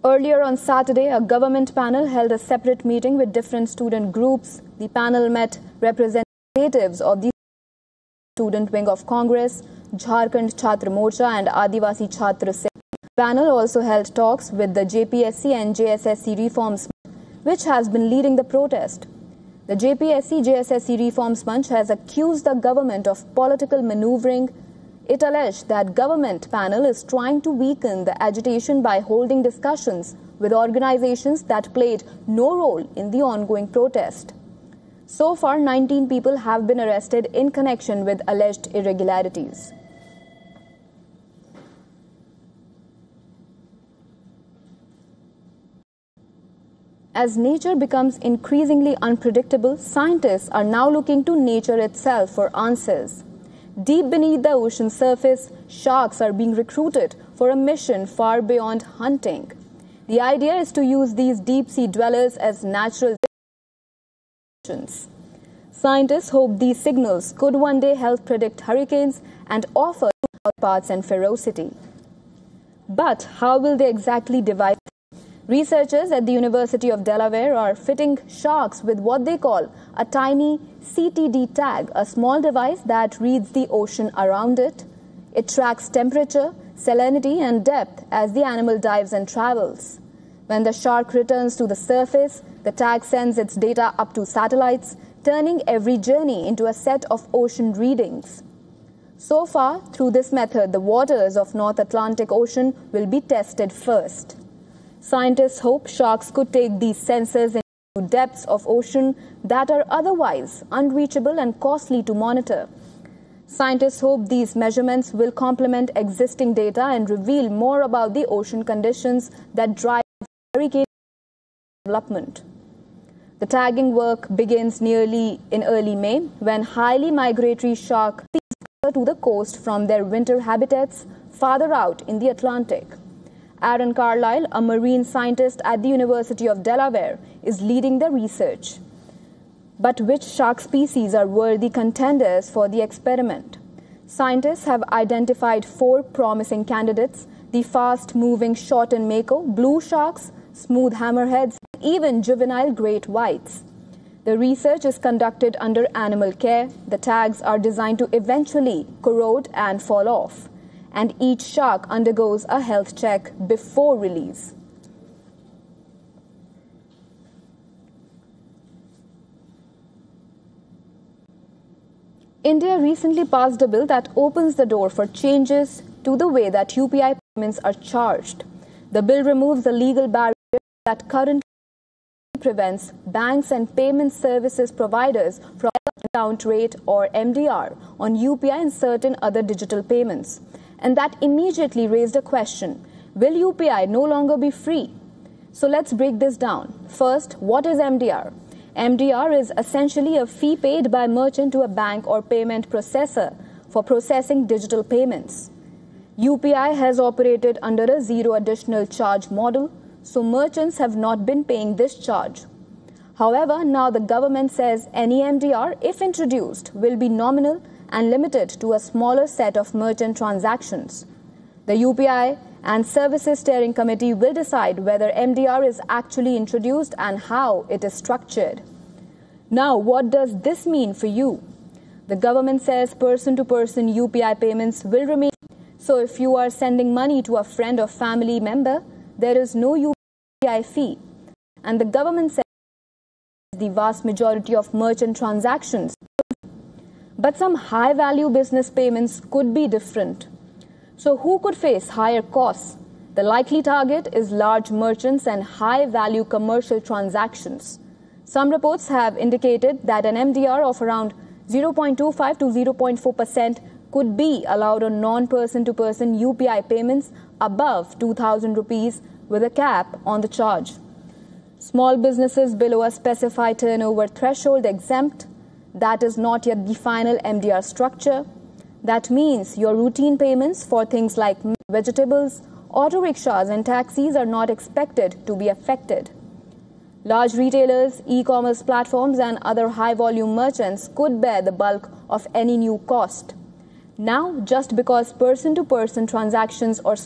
Earlier on Saturday, a government panel held a separate meeting with different student groups. The panel met representatives of the student wing of Congress, Jharkhand Chhatra Morcha and Adivasi Chhatra Sangh. The panel also held talks with the JPSC and JSSC reforms, which has been leading the protest. The JPSC-JSSC Reforms Manch has accused the government of political maneuvering. It alleged that government panel is trying to weaken the agitation by holding discussions with organizations that played no role in the ongoing protest. So far, 19 people have been arrested in connection with alleged irregularities. As nature becomes increasingly unpredictable, scientists are now looking to nature itself for answers. Deep beneath the ocean surface, sharks are being recruited for a mission far beyond hunting. The idea is to use these deep-sea dwellers as natural detections. Scientists hope these signals could one day help predict hurricanes and offer paths and ferocity. But how will they exactly divide? Researchers at the University of Delaware are fitting sharks with what they call a tiny CTD tag, a small device that reads the ocean around it. It tracks temperature, salinity, and depth as the animal dives and travels. When the shark returns to the surface, the tag sends its data up to satellites, turning every journey into a set of ocean readings. So far, through this method, the waters of North Atlantic Ocean will be tested first. Scientists hope sharks could take these sensors into depths of ocean that are otherwise unreachable and costly to monitor. Scientists hope these measurements will complement existing data and reveal more about the ocean conditions that drive hurricane development. The tagging work begins in early May, when highly migratory sharks to the coast from their winter habitats farther out in the Atlantic. Aaron Carlisle, a marine scientist at the University of Delaware, is leading the research. But which shark species are worthy contenders for the experiment? Scientists have identified 4 promising candidates: the fast-moving shortened mako, blue sharks, smooth hammerheads, and even juvenile great whites. The research is conducted under animal care. The tags are designed to eventually corrode and fall off, and each shark undergoes a health check before release. India recently passed a bill that opens the door for changes to the way that UPI payments are charged. The bill removes the legal barrier that currently prevents banks and payment services providers from discount rate or MDR on UPI and certain other digital payments. And that immediately raised a question: will UPI no longer be free? So let's break this down. First, what is MDR? MDR is essentially a fee paid by merchant to a bank or payment processor for processing digital payments. UPI has operated under a zero additional charge model, so merchants have not been paying this charge. However, now the government says any MDR, if introduced, will be nominal and limited to a smaller set of merchant transactions. The UPI and Services Steering Committee will decide whether MDR is actually introduced and how it is structured. Now, what does this mean for you? The government says person-to-person UPI payments will remain. So if you are sending money to a friend or family member, there is no UPI fee. And the government says the vast majority of merchant transactions. But some high-value business payments could be different. So who could face higher costs? The likely target is large merchants and high-value commercial transactions. Some reports have indicated that an MDR of around 0.25 to 0.4% could be allowed on non-person-to-person UPI payments above 2,000 rupees with a cap on the charge. Small businesses below a specified turnover threshold exempt. That is not yet the final MDR structure. That means your routine payments for things like vegetables, auto rickshaws and taxis are not expected to be affected. Large retailers, e-commerce platforms and other high-volume merchants could bear the bulk of any new cost. Now, just because person-to-person transactions or